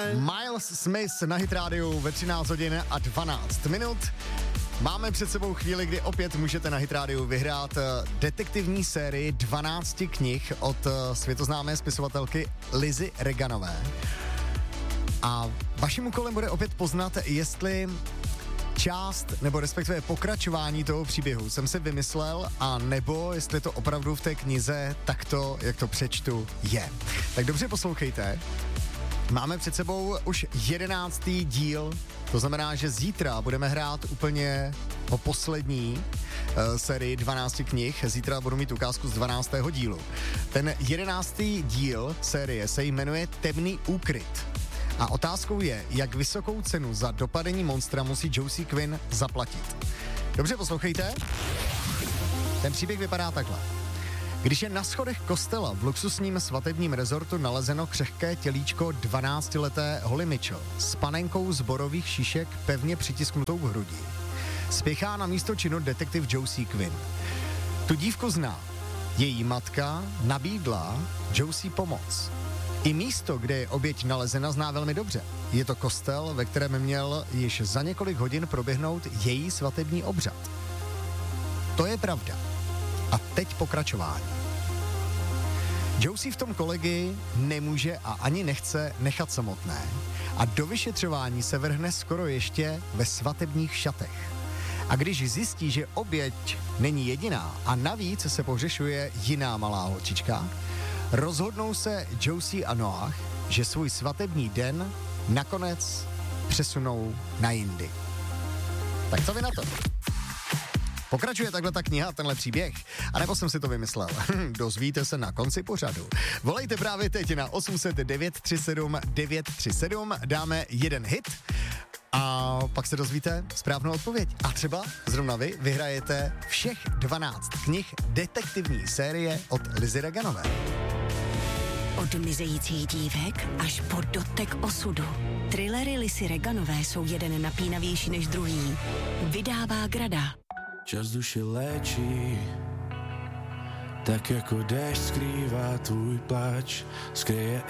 Miles Smith na Hit Radio ve 13 hodin a 12 minut. Máme před sebou chvíli, kdy opět můžete na Hit Radio vyhrát detektivní sérii 12 knih od světoznámé spisovatelky Lizzy Reganové. A vaším úkolem bude opět poznat, jestli část, nebo respektive pokračování toho příběhu jsem si vymyslel, a nebo jestli to opravdu v té knize takto, jak to přečtu, je. Tak dobře poslouchejte. Máme před sebou už 11. díl, to znamená, že zítra budeme hrát úplně o poslední sérii 12 knih. Zítra budu mít ukázku z 12. dílu. Ten 11. díl série se jmenuje Temný úkryt. A otázkou je, jak vysokou cenu za dopadení monstra musí Josie Quinn zaplatit. Dobře poslouchejte. Ten příběh vypadá takhle. Když je na schodech kostela v luxusním svatebním rezortu nalezeno křehké tělíčko 12leté Holly Mitchell s panenkou z borových šíšek pevně přitisknutou k hrudi, spěchá na místo činu detektiv Josie Quinn. Tu dívku zná. Její matka nabídla Josie pomoc. I místo, kde je oběť nalezena, zná velmi dobře. Je to kostel, ve kterém měl již za několik hodin proběhnout její svatební obřad. To je pravda. A teď pokračování. Josie v tom kolegy nemůže a ani nechce nechat samotné a do vyšetřování se vrhne skoro ještě ve svatebních šatech. A když zjistí, že oběť není jediná a navíc se pohřešuje jiná malá holčička, rozhodnou se Josie a Noah, že svůj svatební den nakonec přesunou na jindy. Tak co vy na to? Pokračuje takhle ta kniha, tenhle příběh? A nebo jsem si to vymyslel? Dozvíte se na konci pořadu. Volejte právě teď na 800 937 937, dáme jeden hit a pak se dozvíte správnou odpověď. A třeba zrovna vy vyhrajete všech 12 knih detektivní série od Lizzy Reganové. Od mizejících dívek až po dotek osudu. Thrillery Lizzy Reganové jsou jeden napínavější než druhý. Vydává Grada. Čas duši léčí, tak jako déšť skrývá tvůj pláč, skryje